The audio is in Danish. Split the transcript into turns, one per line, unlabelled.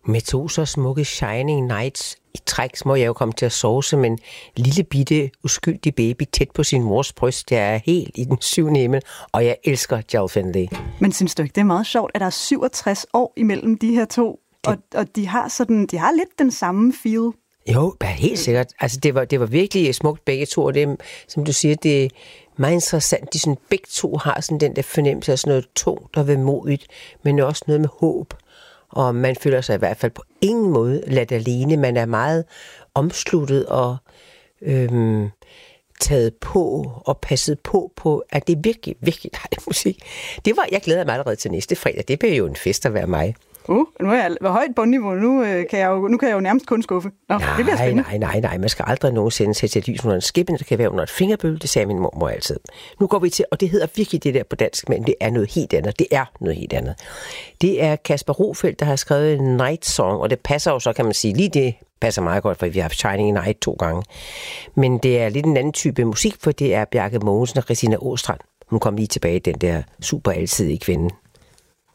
Med 2 så smukke Shining Nights i træk, må jeg jo komme til at sove som en lille bitte uskyldig baby tæt på sin mors bryst. Jeg er helt i den 7. himmel, og jeg elsker Jal Finley.
Men synes du ikke, det er meget sjovt, at der er 67 år imellem de her to, og de har lidt den samme feel?
Jo, helt sikkert. Altså, det var virkelig smukt begge to, og det, som du siger, det er meget interessant. De sådan, begge to har sådan den der fornemmelse af sådan noget tungt og vemodigt, men også noget med håb. Og man føler sig i hvert fald på ingen måde ladt alene. Man er meget omsluttet og taget på og passet på, at det er virkelig, virkelig dejlig musik. Jeg glæder mig allerede til næste fredag. Det bliver jo en fest at være mig.
Nu er jeg ved højt bundniveau. Nu kan jeg jo nærmest kun skuffe. Det bliver spændende.
Nej. Man skal aldrig nogensinde sætte et lys under en skippen. Det kan være under et fingerbøl. Det sagde min mormor altid. Nu går vi til, og det hedder virkelig det der på dansk, men det er noget helt andet. Det er noget helt andet. Det er Kasper Rofeldt, der har skrevet en Night Song, og det passer jo så, kan man sige, lige det passer meget godt, for vi har haft Shining Night 2 gange. Men det er lidt en anden type musik, for det er Bjarke Mogensen og Christina Åstrand. Hun kom lige tilbage, den der super alsidige kvinde.